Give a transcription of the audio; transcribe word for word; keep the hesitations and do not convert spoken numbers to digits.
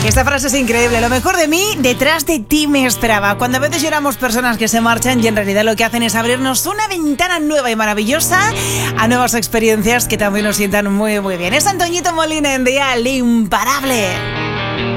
Esta frase es increíble. Lo mejor de mí, detrás de ti me esperaba. Cuando a veces lloramos personas que se marchan y en realidad lo que hacen es abrirnos una ventana nueva y maravillosa a nuevas experiencias que también nos sientan muy, muy bien. Es Antoñito Molina en Dial Imparable.